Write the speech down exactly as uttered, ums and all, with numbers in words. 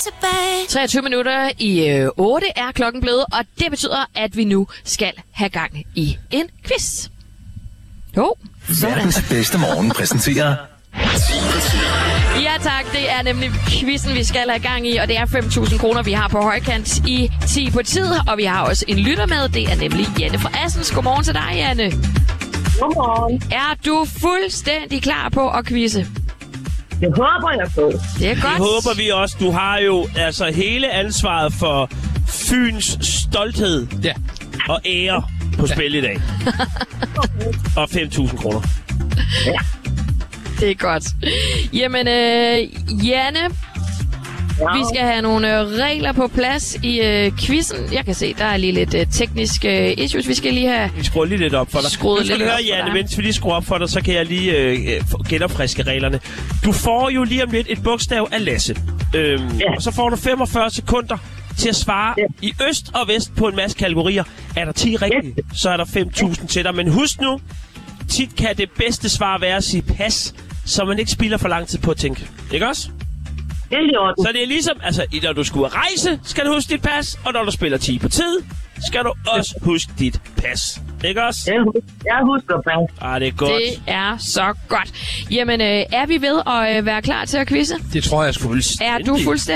treogtyve minutter i øh, otte er klokken blevet, og det betyder, at vi nu skal have gang i en quiz. Jo, sådan. Verdens bedste morgen præsenterer Ja tak, det er nemlig quizzen, vi skal have gang i, og det er fem tusind kroner, vi har på højkant i ti på tid, og vi har også en lytter med, det er nemlig Janne fra Assens. Godmorgen til dig, Janne. Godmorgen. Er du fuldstændig klar på at quizze? Det håber jeg på. Det er godt. Det håber vi også. Du har jo altså hele ansvaret for Fyns stolthed Ja. og ære på spil i dag. Og fem tusind kroner. Det er godt. Jamen, øh, Janne, Ja. vi skal have nogle øh, regler på plads i øh, quizzen. Jeg kan se, der er lige lidt øh, tekniske øh, issues, vi skal lige have. Vi skruer lige lidt op for dig. Skruet Nu skal lidt du op høre, for Janne, dig. mens vi lige skruer op for dig, så kan jeg lige øh, genopfriske reglerne. Du får jo lige om lidt et bogstav af Lasse. Øhm, Ja. Og så får du femogfyrre sekunder til at svare Ja. i øst og vest på en masse kategorier. Er der ti rigtige, så er der fem tusind til dig. Men husk nu, tit kan det bedste svar være at sige pas, så man ikke spilder for lang tid på at tænke. Ikke også? Det er i orden. Så det er ligesom, altså, når du skal ud at rejse, skal du huske dit pas, og når du spiller ti på tid, skal du også huske dit pas. Ikke også? Jeg husker, jeg husker pas. Ah, det er godt. Det er så godt. Jamen, øh, er vi ved at øh, være klar til at quizze? Det tror jeg sgu. Er du fuldstændig